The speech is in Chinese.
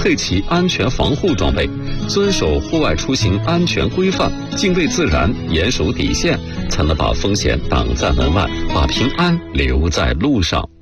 配齐安全防护装备，遵守户外出行安全规范，敬畏自然，严守底线，才能把风险挡在门外，把平安留在路上。